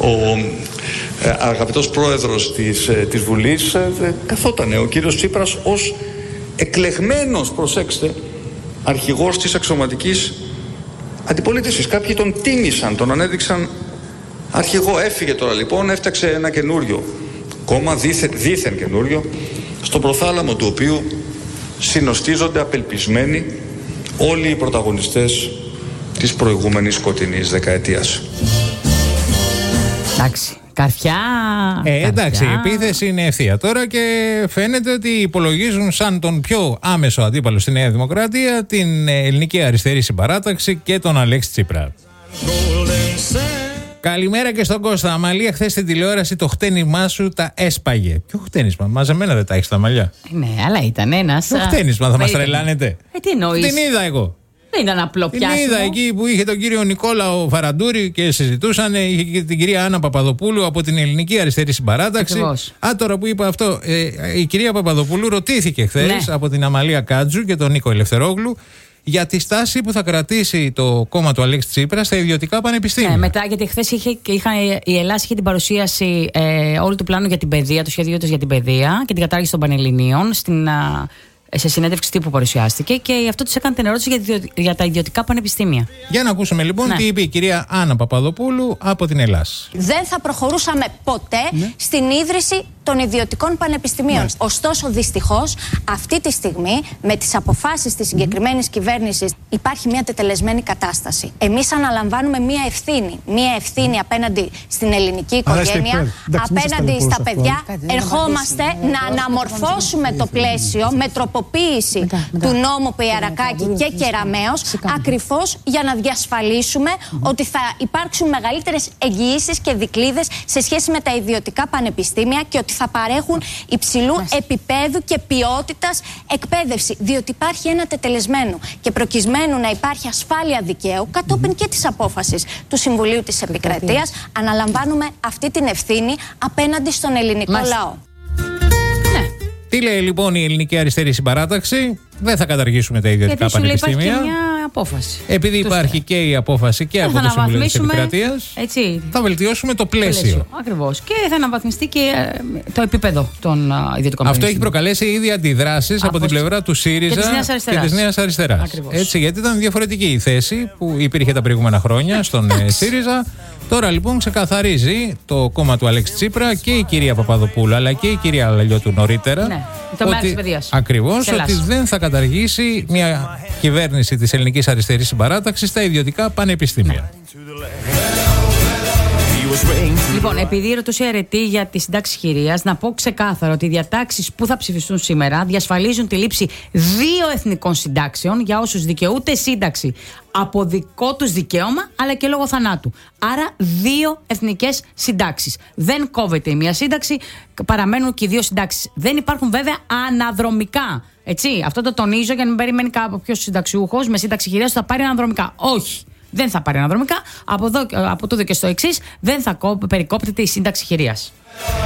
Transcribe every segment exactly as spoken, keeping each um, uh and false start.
Ο ε, αγαπητός πρόεδρος της, ε, της Βουλής ε, καθότανε ο κύριος Τσίπρας ως εκλεγμένος, προσέξτε, αρχηγός της αξιωματικής αντιπολίτευσης. Κάποιοι τον τίμησαν, τον ανέδειξαν αρχηγό. Έφυγε τώρα λοιπόν, έφτιαξε ένα καινούριο κόμμα, δίθεν, δίθεν καινούριο, στο προθάλαμο του οποίου συνοστίζονται απελπισμένοι όλοι οι πρωταγωνιστές της προηγούμενης σκοτεινής δεκαετίας. Εντάξει. Καρφιά. Ε, εντάξει, η επίθεση είναι ευθεία τώρα και φαίνεται ότι υπολογίζουν σαν τον πιο άμεσο αντίπαλο στη Νέα Δημοκρατία την ελληνική αριστερή συμπαράταξη και τον Αλέξη Τσίπρα. Καλημέρα και στον Κώστα. Αμαλία, χθες στην τηλεόραση το χτένισμά σου τα έσπαγε. Ποιο χτένισμα, μαζεμένα δεν τα έχεις τα μαλλιά. Ναι, αλλά ήταν ένας. Ποιο χτένισμα, θα μας τρελάνετε. Ε, τι εννοείς. Την είδα εγώ. Δεν ήταν απλό πιάσιμο. Την είδα εκεί που είχε τον κύριο Νικόλαο Φαραντούρη και συζητούσαν. Είχε και την κυρία Άννα Παπαδοπούλου από την Ελληνική Αριστερή Συμπαράταξη. Ακριβώς. Α, τώρα που είπα αυτό, ε, η κυρία Παπαδοπούλου ρωτήθηκε χθες, ναι, από την Αμαλία Κάτζου και τον Νίκο Ελευθερόγλου για τη στάση που θα κρατήσει το κόμμα του Αλέξη Τσίπρα στα ιδιωτικά πανεπιστήμια. Ναι, μετά, γιατί χθες είχε, είχε, η Ελλάδα είχε την παρουσίαση ε, όλου του πλάνου για την παιδεία, το σχέδιό της για την παιδεία και την κατάργηση των πανελληνίων στην. Α, σε συνέντευξη τύπου παρουσιάστηκε και αυτό τους έκανε την ερώτηση για, για τα ιδιωτικά πανεπιστήμια. Για να ακούσουμε λοιπόν, ναι, τι είπε η κυρία Άννα Παπαδοπούλου από την Ελλάς. Δεν θα προχωρούσαμε ποτέ, ναι, στην ίδρυση των ιδιωτικών πανεπιστημίων. Μάλιστα. Ωστόσο, δυστυχώς, αυτή τη στιγμή, με τις αποφάσεις της συγκεκριμένης mm. κυβέρνησης, υπάρχει μια τετελεσμένη κατάσταση. Εμείς αναλαμβάνουμε μια ευθύνη. Μια ευθύνη απέναντι στην ελληνική οικογένεια, απέναντι στα παιδιά. Ερχόμαστε να αναμορφώσουμε το πλαίσιο με τροποποίηση μετά, μετά. του νόμου Παιιαρακάκη και Κεραμέως, ακριβώς για να διασφαλίσουμε mm. ότι θα υπάρξουν μεγαλύτερες εγγυήσεις και δικλείδες σε σχέση με τα ιδιωτικά πανεπιστήμια και ότι θα παρέχουν υψηλού Μάλιστα. επίπεδου και ποιότητας εκπαίδευση. Διότι υπάρχει ένα τετελεσμένο και προκειμένου να υπάρχει ασφάλεια δικαίου, κατόπιν mm-hmm. και της απόφασης του Συμβουλίου της Επικρατείας, αναλαμβάνουμε αυτή την ευθύνη απέναντι στον ελληνικό Μάλιστα. λαό. Ναι. Τι λέει λοιπόν η Ελληνική Αριστερή Συμπαράταξη? Δεν θα καταργήσουμε τα ιδιωτικά πανεπιστήμια. Γιατί υπάρχει και μια απόφαση. Επειδή υπάρχει και η απόφαση και από το Συμβουλίο της Επικρατείας, έτσι, θα βελτιώσουμε το πλαίσιο. πλαίσιο. Ακριβώς. Και θα αναβαθμιστεί και το επίπεδο των ιδιωτικών πανεπιστήμιων. Αυτό έχει προκαλέσει ήδη αντιδράσεις από την πλευρά του ΣΥΡΙΖΑ και της Νέας Αριστεράς. Έτσι, γιατί ήταν διαφορετική η θέση που υπήρχε τα προηγούμενα χρόνια στον ΣΥΡΙΖΑ. Τώρα λοιπόν ξεκαθαρίζει το κόμμα του Αλέξη Τσίπρα και η κυρία Παπαδοπούλου αλλά και η κυρία Λαλιώτου νωρίτερα, ναι, το ότι, ακριβώς, ότι δεν θα καταργήσει μια κυβέρνηση της Ελληνικής Αριστερής Συμπαράταξης στα ιδιωτικά πανεπιστήμια. Ναι. Λοιπόν, επειδή ρωτούσε η αρετή για τη συντάξη χειρίας, να πω ξεκάθαρα ότι οι διατάξεις που θα ψηφιστούν σήμερα διασφαλίζουν τη λήψη δύο εθνικών συντάξεων για όσους δικαιούται σύνταξη από δικό τους δικαίωμα αλλά και λόγω θανάτου. Άρα δύο εθνικές συντάξεις. Δεν κόβεται η μία σύνταξη, παραμένουν και οι δύο συντάξεις. Δεν υπάρχουν βέβαια αναδρομικά. Έτσι, αυτό το τονίζω για να μην περιμένει κάποιος συνταξιούχος με σύνταξη χειρίας θα πάρει αναδρομικά. Όχι. Δεν θα πάρει αναδρομικά. Από, εδώ, από τούτο και στο εξής, δεν θα περικόπτεται η σύνταξη χειρίας.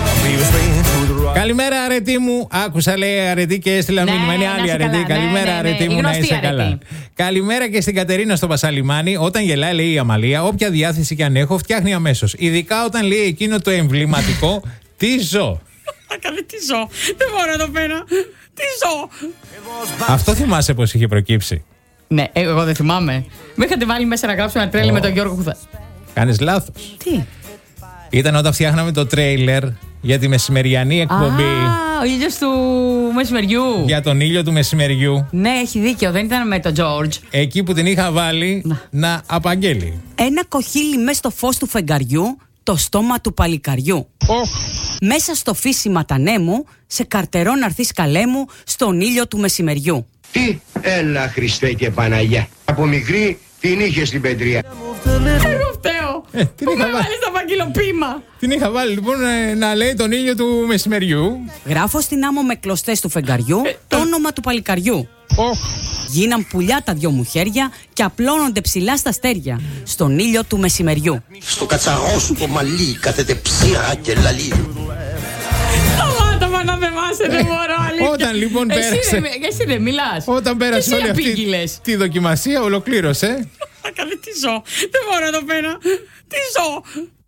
Καλημέρα, αρετή μου. Άκουσα, λέει αρετή και έστειλα ναι, μήνυμα. Είναι άλλη αρετή. Καλημέρα, ναι, ναι, ναι, αρετή μου, να είσαι αρετή. Καλά. Καλημέρα και στην Κατερίνα στο Πασαλιμάνι. Όταν γελάει, λέει η Αμαλία, όποια διάθεση κι αν έχω, φτιάχνει αμέσως. Ειδικά όταν λέει εκείνο το εμβληματικό, τι ζω. Καλή, τι ζω. Δεν μπορώ εδώ πέρα. Τι ζω. Αυτό θυμάσαι πως είχε προκύψει? Ναι, εγώ δεν θυμάμαι. Με είχατε βάλει μέσα να γράψω ένα τρέλερ oh. με τον Γιώργο Χουθά. Κάνεις λάθος. Τι? Ήταν όταν φτιάχναμε το τρέιλερ για τη μεσημεριανή εκπομπή. Α, ο ήλιος του μεσημεριού. Για τον ήλιο του μεσημεριού. Ναι, έχει δίκιο, δεν ήταν με τον Τζόρτζ. Εκεί που την είχα βάλει να, να απαγγέλει. Ένα κοχύλι μέσα στο φως του φεγγαριού, το στόμα του παλικαριού. Oh. Μέσα στο φύσιμα τανέμου, σε καρτερό ναρθείς καλέ μου, στον ήλιο του μεσημεριού. Τι, έλα Χριστέ και Παναγιά. Από μικρή την είχε στην πετρία. Εγώ φταίω. Ε, την που είχα με βάλει στο παγγελοπήμα. Την είχα βάλει λοιπόν να, να λέει τον ήλιο του μεσημεριού. Γράφω στην άμμο με κλωστές του φεγγαριού το όνομα του παλικαριού. Oh. Γίναν πουλιά τα δυο μου χέρια και απλώνονται ψηλά στα αστέρια στον ήλιο του μεσημεριού. Στο κατσαρό σου το μαλλί κάθεται ψήρα και λαλί. Σταμάτα να με μάσαι, δεν μπορώ αλήθεια. Όταν λοιπόν πέρασε. Εσύ δεν μιλάς. Όταν πέρασε όλη αυτή τη δοκιμασία, ολοκλήρωσε. Καλή, τι ζω. Δεν μπορώ εδώ πέρα. Τι ζω.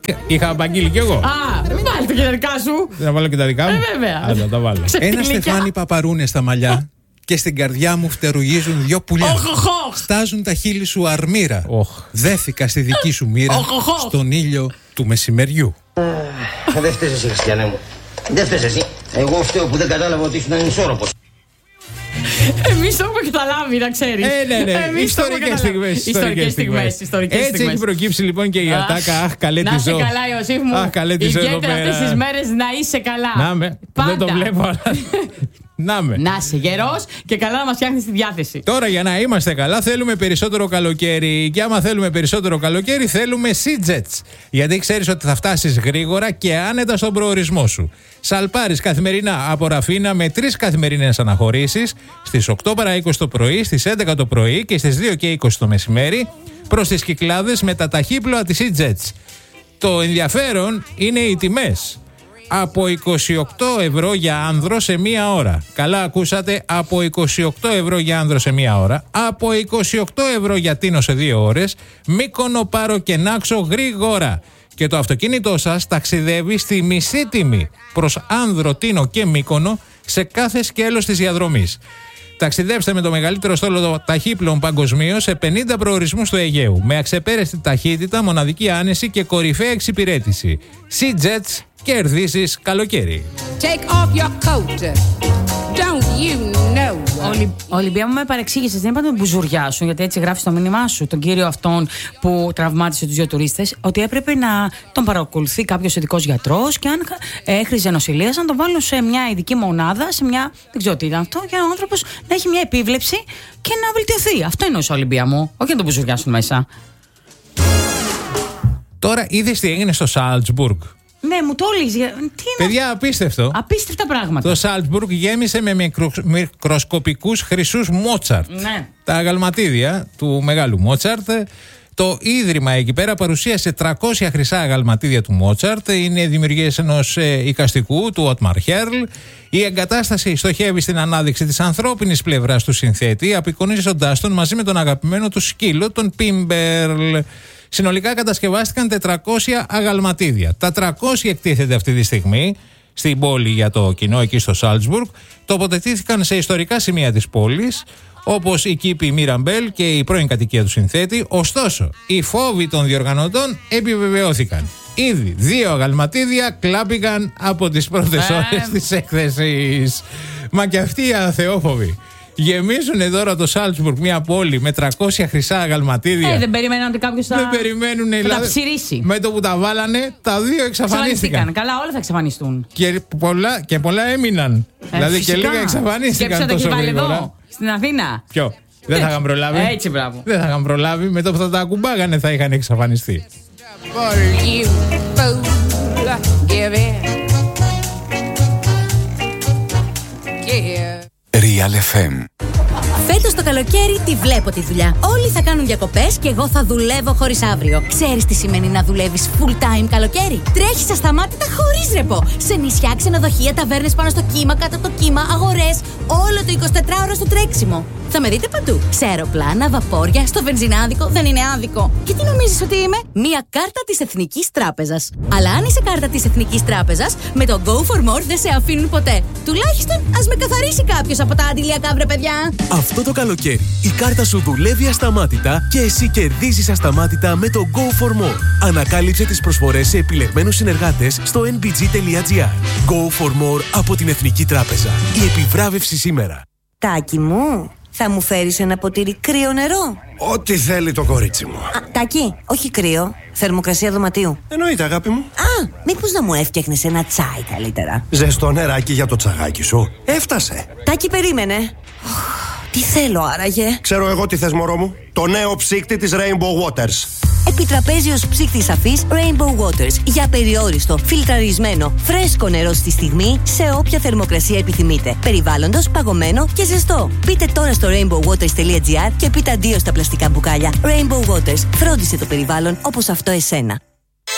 Είχα απαγγείλει κι εγώ. Α, βάλει και τα δικά σου. Δεν θα βάλω και τα δικά μου. Ε, βέβαια. Άντε, τα βάλω. Ένα στεφάνι παπαρούνε στα μαλλιά και στην καρδιά μου φτερουγίζουν δυο πουλιά. Στάζουν τα χείλη σου αρμύρα. Δέθηκα στη δική σου μοίρα στον ήλιο του μεσημεριού. Δεν φταίς εσύ, Χριστιανέ μου. Δεν φταίς εσύ. Εγώ φταίω που δεν κατάλαβα ότι ήσουν ανισόρροπος. Εμείς το έχουμε καταλάβει, να ξέρεις. Ε, ναι, ναι. Ιστορικές στιγμές. Ιστορικές στιγμές. Έτσι έχει προκύψει λοιπόν και η ατάκα. Αχ, καλέ τη ζω. Να είσαι καλά, Ιωσήφ μου. Αχ, καλέ τη ζω εδώ πέρα. Ιδιαίτερα αυτές τις μέρες να είσαι καλά. Να με. Δεν το βλέπω, αλλά. Να με. Να είσαι γερός και καλά να μας φτιάχνεις τη διάθεση. Τώρα για να είμαστε καλά θέλουμε περισσότερο καλοκαίρι. Και άμα θέλουμε περισσότερο καλοκαίρι θέλουμε SeaJets. Γιατί ξέρεις ότι θα φτάσεις γρήγορα και άνετα στον προορισμό σου. Σαλπάρεις καθημερινά από Ραφίνα με τρεις καθημερινές αναχωρήσεις στις οκτώ παρά είκοσι το πρωί, στις έντεκα το πρωί και στις δύο και είκοσι το μεσημέρι προς τις Κυκλάδες με τα ταχύπλοα της SeaJets. Το ενδιαφέρον είναι οι τιμές. Από είκοσι οκτώ ευρώ για άνδρο σε μία ώρα. Καλά ακούσατε, από είκοσι οκτώ ευρώ για άνδρο σε μία ώρα. Από είκοσι οκτώ ευρώ για Τίνο σε δύο ώρες. Μύκονο, Πάρο και Νάξο γρήγορα. Και το αυτοκίνητό σας ταξιδεύει στη μισή τιμή προς Άνδρο, Τίνο και Μύκονο σε κάθε σκέλος της διαδρομής. Ταξιδέψτε με το μεγαλύτερο στόλο ταχύπλων παγκοσμίως σε πενήντα προορισμούς του Αιγαίου. Με αξεπέραστη ταχύτητα, μοναδική άνεση και κορυφαία εξυπηρέτηση. SeaJets, κερδίσεις καλοκαίρι. Take off your coat. Don't you know? Ολυ... Ολυμπία μου, με παρεξήγησες. Δεν είπα να τον μπουζουριάσουν, γιατί έτσι γράφει στο μήνυμά σου, τον κύριο αυτόν που τραυμάτισε τους δύο τουρίστες, ότι έπρεπε να τον παρακολουθεί κάποιος ειδικός γιατρός και αν έχριζε νοσηλείας να τον βάλουν σε μια ειδική μονάδα, σε μια. Δεν ξέρω τι ήταν αυτό, για ο άνθρωπος να έχει μια επίβλεψη και να βελτιωθεί. Αυτό εννοούσε, Ολυμπία μου. Όχι να τον μπουζουριάσουν μέσα. Τώρα είδες τι έγινε στο Σάλτσμπουργκ. Ναι, μου το έλεγε. Παιδιά, απίστευτο. Απίστευτα πράγματα. Το Σάλτσμπουργκ γέμισε με μικρο, μικροσκοπικούς χρυσούς Μότσαρτ. Ναι. Τα αγαλματίδια του μεγάλου Μότσαρτ. Το ίδρυμα εκεί πέρα παρουσίασε τριακόσια χρυσά αγαλματίδια του Μότσαρτ. Είναι δημιουργίες ενός ε, εικαστικού, του Ότμαρ Χέρλ. Η εγκατάσταση στοχεύει στην ανάδειξη της ανθρώπινης πλευράς του συνθέτη, απεικονίζοντάς τον μαζί με τον αγαπημένο του σκύλο, τον Πίμπερλ. Συνολικά κατασκευάστηκαν τετρακόσια αγαλματίδια. Τα τριακόσια εκτίθεται αυτή τη στιγμή στην πόλη για το κοινό εκεί στο Σάλτσμπουργκ. Τοποθετήθηκαν σε ιστορικά σημεία της πόλης, όπως η κήπη Μίραμπελ και η πρώην κατοικία του συνθέτη. Ωστόσο, οι φόβοι των διοργανωτών επιβεβαιώθηκαν. Ήδη δύο αγαλματίδια κλάπηκαν από τις πρώτες ώρες της έκθεσης. Μα και αυτοί οι αθεόφοβοι γεμίζουν τώρα το Σάλτσμπουργκ, μια πόλη με τριακόσια χρυσά αγαλματίδια. Ε, δεν περιμένουν ότι κάποιος θα, δεν περιμένουν, θα δηλαδή, τα ψηρίσει. Με το που τα βάλανε, τα δύο εξαφανίστηκαν. Καλά, όλα θα εξαφανιστούν. Και πολλά, και πολλά έμειναν. Ε, δηλαδή φυσικά. Και λίγα εξαφανίστηκαν τόσο γρήγορα. Εδώ, στην Αθήνα. Ποιο? Δεν θα είχαν προλάβει. Έτσι, μπράβο. Δεν θα είχαν προλάβει. Με το που θα τα ακουμπάγανε θα είχαν εξαφανιστεί. Real εφ εμ. Φέτος το καλοκαίρι τη βλέπω τη δουλειά. Όλοι θα κάνουν διακοπές και εγώ θα δουλεύω χωρίς αύριο. Ξέρεις τι σημαίνει να δουλεύεις full time καλοκαίρι? Τρέχεις ασταμάτητα χωρίς ρεπό. Σε νησιά, ξενοδοχεία, ταβέρνες πάνω στο κύμα, κάτω από το κύμα, αγορές. Όλο το εικοσιτετράωρο στο τρέξιμο. Θα με δείτε παντού. Σε αεροπλάνα, βαπόρια, στο βενζινάδικο. Δεν είναι άδικο. Και τι νομίζεις ότι είμαι? Μία κάρτα της Εθνικής Τράπεζας. Αλλά αν είσαι κάρτα της Εθνικής Τράπεζας, με το Go for More δεν σε αφήνουν ποτέ. Τουλάχιστον ας με καθαρίσει κάποιος από τα αντιλιακά, βρε παιδιά. Αυτό το καλοκαίρι η κάρτα σου δουλεύει ασταμάτητα και εσύ κερδίζεις ασταμάτητα με το Go for More. Ανακάλυψε τις προσφορές σε επιλεγμένους συνεργάτες στο εν μπι τζι τελεία τζι άρ. Go for More από την Εθνική Τράπεζα. Η επιβράβευση σήμερα. Τάκη μου, θα μου φέρεις ένα ποτήρι κρύο νερό? Ό,τι θέλει το κορίτσι μου. Α, Τάκη, όχι κρύο, θερμοκρασία δωματίου. Εννοείται, αγάπη μου. Α, μήπως να μου έφτιαχνες ένα τσάι καλύτερα? Ζεστό νεράκι για το τσαγάκι σου. Έφτασε. Τάκη, περίμενε. Τι θέλω άραγε? Ξέρω εγώ τι θες, μωρό μου. Το νέο ψύκτη της Rainbow Waters. Επιτραπέζιος ψύκτης σαφής Rainbow Waters. Για περιόριστο, φιλτραρισμένο, φρέσκο νερό στη στιγμή, σε όποια θερμοκρασία επιθυμείτε. Περιβάλλοντος, παγωμένο και ζεστό. Μπείτε τώρα στο rainbow waters τελεία τζι άρ και πείτε αντίο στα πλαστικά μπουκάλια. Rainbow Waters. Φρόντισε το περιβάλλον όπως αυτό εσένα.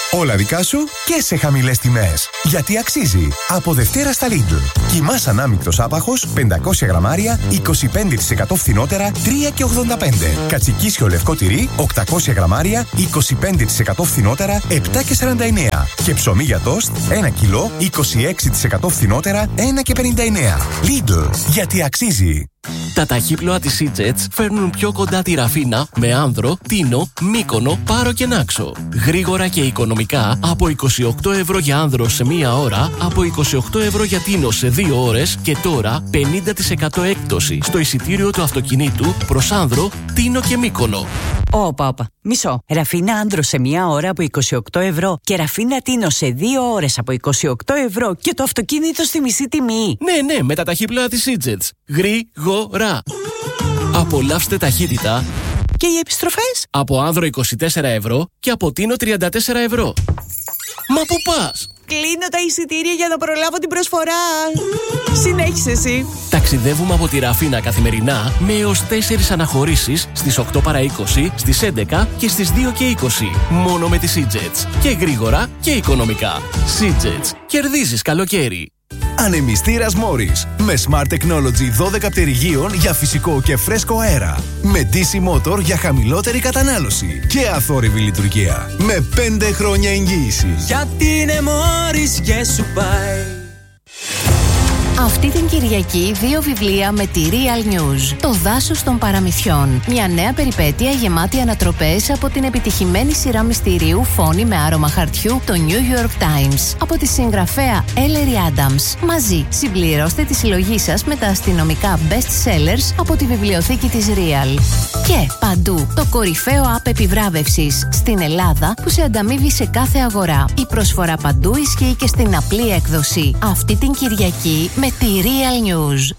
Όλα δικά σου και σε χαμηλές τιμές. Γιατί αξίζει. Από Δευτέρα στα Lidl. Κιμάς ανάμεικτος άπαχος πεντακόσια γραμμάρια είκοσι πέντε τοις εκατό φθηνότερα τρία και ογδόντα πέντε. Κατσικίσιο λευκό τυρί οκτακόσια γραμμάρια είκοσι πέντε τοις εκατό φθηνότερα επτά και σαράντα εννέα. Και ψωμί για τόστ ένα κιλό είκοσι έξι τοις εκατό φθηνότερα ένα και πενήντα εννέα. Lidl. Γιατί αξίζει. Τα ταχύπλοα της Seajets φέρνουν πιο κοντά τη Ραφίνα με Άνδρο, Τίνο, Μύκονο, Πάρο και Νάξο. Γρήγορα και οικονομικά από είκοσι οκτώ ευρώ για Άνδρο σε μία ώρα, από είκοσι οκτώ ευρώ για Τίνο σε δύο ώρες και τώρα πενήντα τοις εκατό έκπτωση στο εισιτήριο του αυτοκινήτου προς Άνδρο, Τίνο και Μύκονο. Όπα, όπα. Μισό. Ραφίνα Άνδρο σε μία ώρα από είκοσι οκτώ ευρώ και Ραφίνα Τίνο σε δύο ώρες από είκοσι οκτώ ευρώ και το αυτοκίνητο στη μισή τιμή. Ναι, ναι, με τα ταχύπλοα της Seajets. Γρήγορα. Απολαύστε ταχύτητα. Και οι επιστροφές? Από Άνδρο είκοσι τέσσερα ευρώ και από Τίνο τριάντα τέσσερα ευρώ. Μα πού πας? Κλείνω τα εισιτήρια για να προλάβω την προσφορά. Συνέχισε εσύ. Ταξιδεύουμε από τη Ραφίνα καθημερινά με έως τέσσερις αναχωρήσεις στις οκτώ παρά είκοσι, στις έντεκα και στις δύο και είκοσι. Μόνο με τη Seajets. Και γρήγορα και οικονομικά. Seajets. Κερδίζεις καλοκαίρι. Ανεμιστήρας Morris. Με Smart Technology δώδεκα πτερυγίων για φυσικό και φρέσκο αέρα. Με ντι σι Motor για χαμηλότερη κατανάλωση. Και αθόρυβη λειτουργία. Με πέντε χρόνια εγγύηση. Γιατί είναι Morris και σου πάει. Αυτή την Κυριακή δύο βιβλία με τη Real News. Το δάσος των παραμυθιών. Μια νέα περιπέτεια γεμάτη ανατροπές από την επιτυχημένη σειρά μυστηρίου Φόνη με άρωμα χαρτιού, το New York Times. Από τη συγγραφέα Ellery Adams. Μαζί συμπληρώστε τη συλλογή σας με τα αστυνομικά best sellers από τη βιβλιοθήκη της Real. Και παντού το κορυφαίο app επιβράβευσης στην Ελλάδα που σε ανταμείβει σε κάθε αγορά. Η προσφορά παντού ισχύει και στην απλή έκδοση. Αυτή την Κυριακή με τη Real News.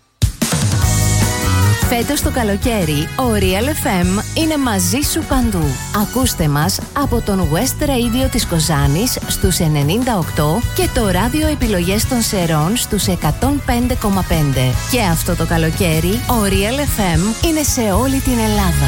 Φέτος το καλοκαίρι, ο Real εφ εμ είναι μαζί σου παντού. Ακούστε μας από τον West Radio της Κοζάνης στους ενενήντα οκτώ και το ράδιο επιλογές των Σερών στους εκατόν πέντε κόμμα πέντε. Και αυτό το καλοκαίρι, ο Real εφ εμ είναι σε όλη την Ελλάδα.